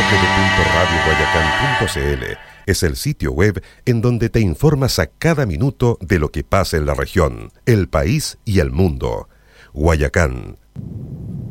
www.radioguayacán.cl es el sitio web en donde te informas a cada minuto de lo que pasa en la región, el país y el mundo. Guayacán,